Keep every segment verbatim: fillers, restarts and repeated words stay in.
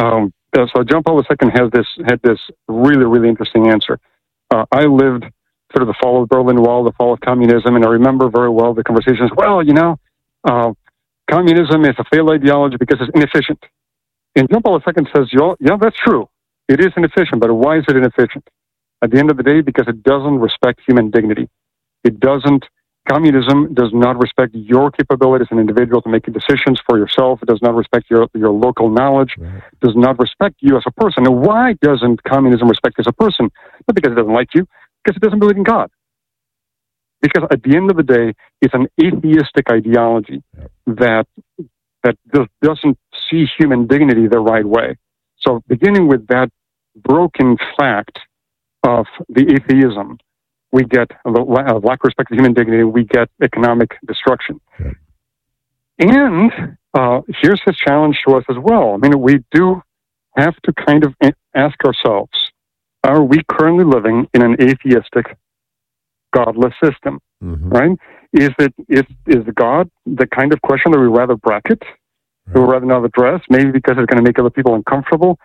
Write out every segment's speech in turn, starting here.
Um, so John Paul the Second has this had this really really interesting answer. Uh, I lived through the fall of the Berlin Wall, the fall of communism, and I remember very well the conversations. Well, you know, uh, communism is a failed ideology because it's inefficient. And John Paul the Second says, yeah, that's true. It is inefficient, but why is it inefficient? At the end of the day, because it doesn't respect human dignity. It doesn't, communism does not respect your capabilities as an individual to make decisions for yourself. It does not respect your, your local knowledge. Right. Does not respect you as a person. And why doesn't communism respect you as a person? Not because it doesn't like you, because it doesn't believe in God. Because at the end of the day, it's an atheistic ideology yep. that that just doesn't see human dignity the right way. So beginning with that broken fact of the atheism, we get a lack of respect for human dignity, we get economic destruction. Okay. And uh, here's his challenge to us as well. I mean, we do have to kind of ask ourselves, are we currently living in an atheistic, godless system, mm-hmm. right? Is it is is God the kind of question that we rather bracket, right. we would rather not address, maybe because it's going to make other people uncomfortable,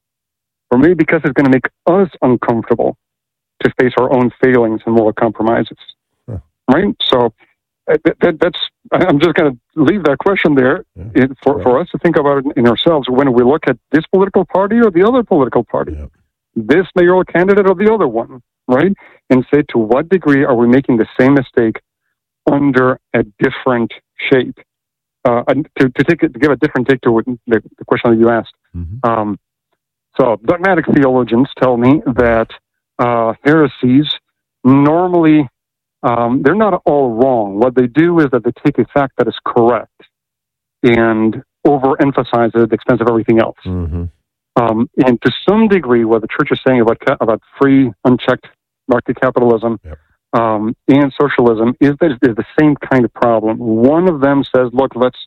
or maybe because it's going to make us uncomfortable to face our own failings and moral compromises, huh. right? So uh, that, that's, I'm just going to leave that question there yeah. it, for, right. for us to think about it in ourselves when we look at this political party or the other political party, yeah. this mayoral candidate or the other one, right? And say, to what degree are we making the same mistake under a different shape? Uh, to, to, take it, to give a different take to the, the question that you asked. Mm-hmm. Um, so dogmatic theologians tell me that Uh, heresies, normally, um, they're not all wrong. What they do is that they take a fact that is correct and overemphasize it at the expense of everything else. Mm-hmm. Um, and to some degree, what the church is saying about about free, unchecked market capitalism yep. um, and socialism is that is the same kind of problem. One of them says, look, let's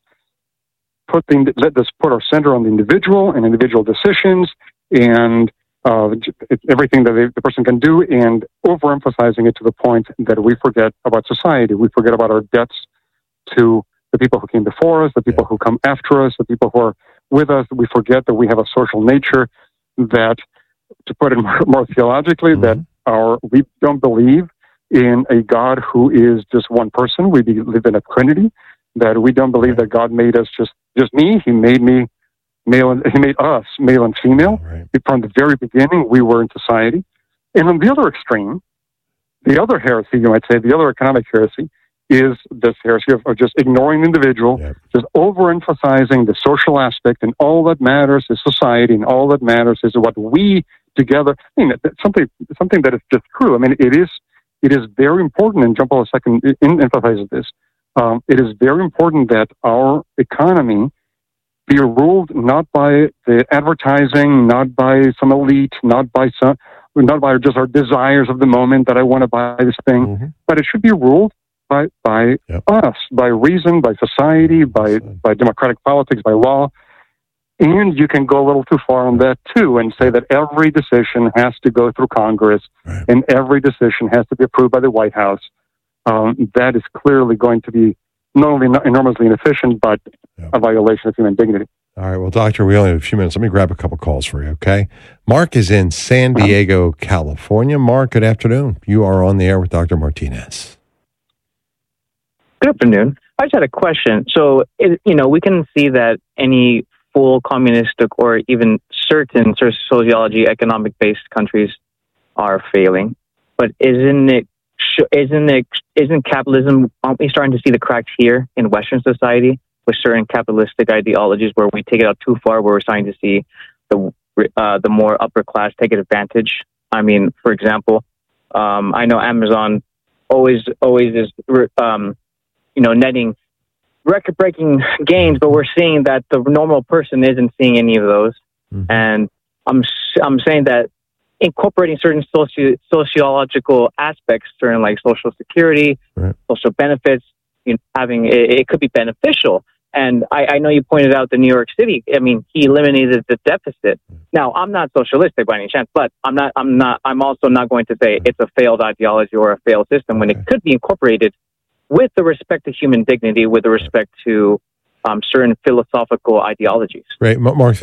put the, let us put our center on the individual and individual decisions and Uh, everything that they, the person can do, and overemphasizing it to the point that we forget about society. We forget about our debts to the people who came before us, the people yeah. who come after us, the people who are with us. We forget that we have a social nature that, to put it more, more theologically, mm-hmm. that our we don't believe in a God who is just one person. We live in a Trinity. That we don't believe right. that God made us just just me. He made me. Male and, he made us male and female. Right. From the very beginning, we were in society. And on the other extreme, the other heresy, you might say, the other economic heresy, is this heresy of, of just ignoring the individual, yeah. just overemphasizing the social aspect, and all that matters is society, and all that matters is what we together. I mean, something something that is just true. I mean, it is it is very important, and John Paul the Second emphasizes this. Um, it is very important that our economy be ruled not by the advertising, not by some elite, not by some, not by just our desires of the moment that I want to buy this thing, mm-hmm. but it should be ruled by by yep. us, by reason, by society, by by democratic politics, by law. And you can go a little too far on that too, and say that every decision has to go through Congress, right. and every decision has to be approved by the White House. Um, that is clearly going to be not only enormously inefficient, but yeah. a violation of human dignity. All right. Well, Doctor, we only have a few minutes. Let me grab a couple calls for you, okay? Mark is in San Diego, California. Mark, good afternoon. You are on the air with Doctor Martinez. Good afternoon. I just had a question. So, it, you know, we can see that any full communistic or even certain sort of sociology, economic-based countries are failing. But isn't it Isn't it, isn't capitalism, aren't we starting to see the cracks here in Western society with certain capitalistic ideologies where we take it out too far, where we're starting to see the uh, the more upper class take advantage? I mean, for example, um, I know Amazon always always is, um, you know, netting record-breaking gains, but we're seeing that the normal person isn't seeing any of those. Mm-hmm. And I'm I'm saying that incorporating certain soci- sociological aspects, certain like social security, right. social benefits, you know, having it, it could be beneficial. And I, I know you pointed out the New York City. I mean, he eliminated the deficit. Now, I'm not socialistic by any chance, but I'm not. I'm not. I'm also not going to say it's a failed ideology or a failed system when okay. it could be incorporated with the respect to human dignity, with the respect to um, certain philosophical ideologies. Right, Mark.